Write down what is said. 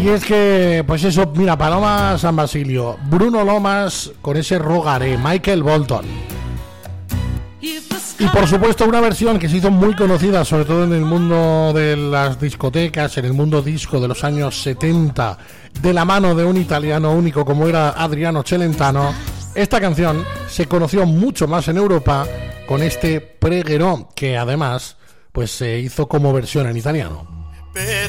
Y es que, pues eso, mira, Paloma San Basilio, Bruno Lomas con ese Rogaré, Michael Bolton. Y por supuesto una versión que se hizo muy conocida, sobre todo en el mundo de las discotecas, en el mundo disco de los años 70, de la mano de un italiano único como era Adriano Celentano. Esta canción se conoció mucho más en Europa con este Pregherò, que además pues se hizo como versión en italiano. Per